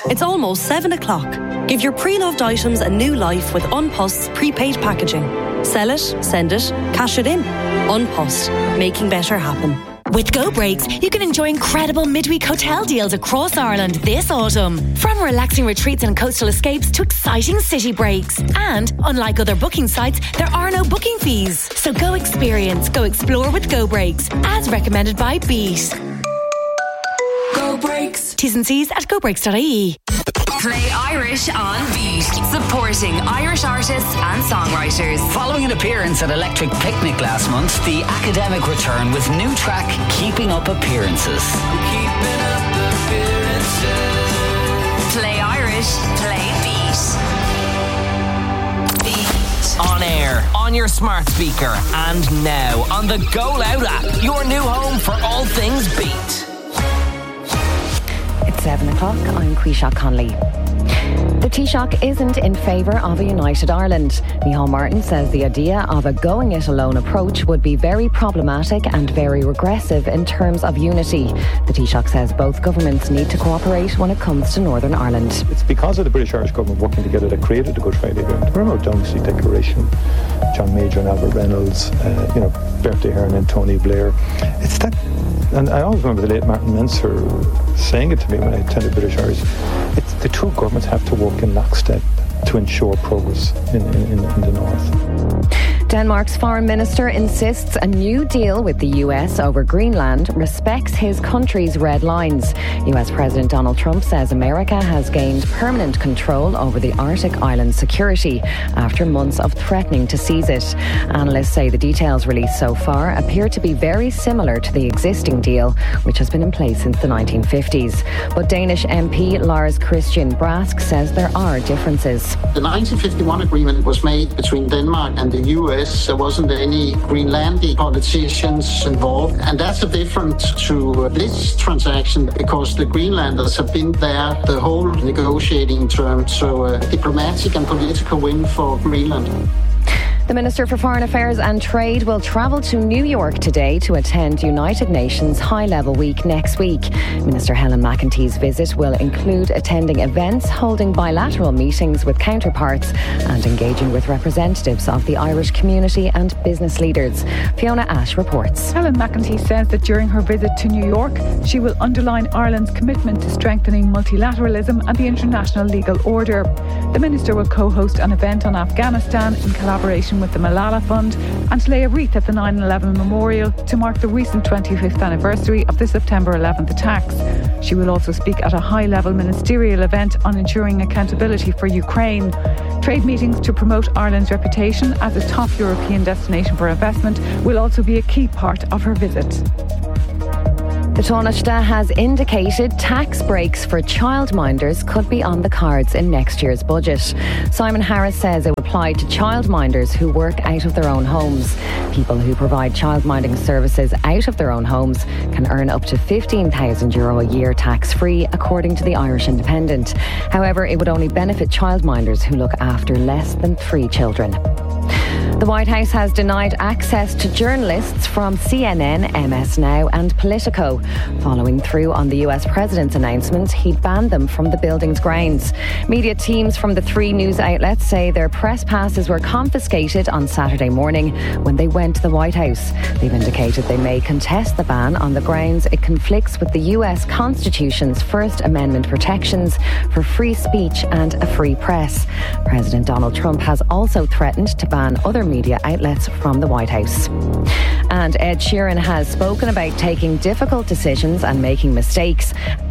It's almost 7 o'clock. Give your pre-loved items a new life with Unpost's prepaid packaging. Sell it, send it, cash it in. Unpost, making better happen. With Go Breaks, you can enjoy incredible midweek hotel deals across Ireland this autumn. From relaxing retreats and coastal escapes to exciting city breaks. And, unlike other booking sites, there are no booking fees. So go experience, go explore with Go Breaks, as recommended by Beat. Go Breaks. T's and C's at gobreaks.ie. Play Irish on Beat, supporting Irish artists and songwriters. Following an appearance at Electric Picnic last month, the Academic return with new track Keeping Up Appearances. Keeping up appearances. Play Irish, play Beat. Beat. On air, on your smart speaker, and now on the Go Loud app, your new home for all things Beat. It's 7 o'clock. I'm Quisha Conley. The Taoiseach isn't in favour of a united Ireland. Micheál Martin says the idea of a going-it-alone approach would be very problematic and very regressive in terms of unity. The Taoiseach says both governments need to cooperate when it comes to Northern Ireland. It's because of the British Irish government working together that created the Good Friday Agreement. The Remote Dynasty Declaration, John Major and Albert Reynolds, Bertie Ahern and Tony Blair. It's that, and I always remember the late Martin Menser saying it to me when I attended British Irish. It's the two governments have to work in lockstep to ensure progress in the north. Denmark's foreign minister insists a new deal with the US over Greenland respects his country's red lines. US President Donald Trump says America has gained permanent control over the Arctic island's security after months of threatening to seize it. Analysts say the details released so far appear to be very similar to the existing deal, which has been in place since the 1950s. But Danish MP Lars Christian Brask says there are differences. The 1951 agreement was made between Denmark and the US. There wasn't any Greenlandic politicians involved, and that's a difference to this transaction because the Greenlanders have been there the whole negotiating term, so a diplomatic and political win for Greenland. The Minister for Foreign Affairs and Trade will travel to New York today to attend United Nations High-Level Week next week. Minister Helen McEntee's visit will include attending events, holding bilateral meetings with counterparts and engaging with representatives of the Irish community and business leaders. Fiona Ash reports. Helen McEntee says that during her visit to New York, she will underline Ireland's commitment to strengthening multilateralism and the international legal order. The Minister will co-host an event on Afghanistan in collaboration with the Malala Fund and lay a wreath at the 9/11 Memorial to mark the recent 25th anniversary of the September 11th attacks. She will also speak at a high-level ministerial event on ensuring accountability for Ukraine. Trade meetings to promote Ireland's reputation as a top European destination for investment will also be a key part of her visit. The Taoiseach has indicated tax breaks for childminders could be on the cards in next year's budget. Simon Harris says it will apply to childminders who work out of their own homes. People who provide childminding services out of their own homes can earn up to €15,000 a year tax-free, according to the Irish Independent. However, it would only benefit childminders who look after less than 3 children. The White House has denied access to journalists from CNN, MS Now and Politico, following through on the US president's announcement he'd banned them from the building's grounds. Media teams from the 3 news outlets say their press passes were confiscated on Saturday morning when they went to the White House. They've indicated they may contest the ban on the grounds it conflicts with the US Constitution's First Amendment protections for free speech and a free press. President Donald Trump has also threatened to ban other media outlets from the White House. And Ed Sheeran has spoken about taking difficult decisions and making mistakes